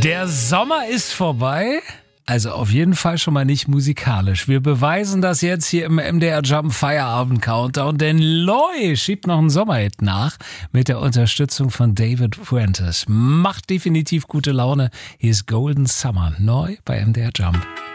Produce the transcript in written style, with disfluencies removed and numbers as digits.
Der Sommer ist vorbei. Also auf jeden Fall schon mal nicht musikalisch. Wir beweisen das jetzt hier im MDR Jump Feierabend Countdown, denn Loy schiebt noch einen Sommerhit nach mit der Unterstützung von David Fuentes. Macht definitiv gute Laune. Hier ist Golden Summer neu bei MDR Jump.